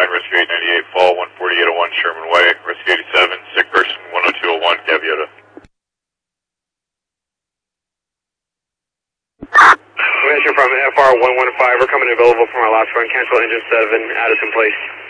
Rescue 898, fall 14801 Sherman Way, Rescue 87, sick person 10201, Gaviota. Commissioner from FR 115, we're coming available from our last run, cancel engine 7, Addison Place.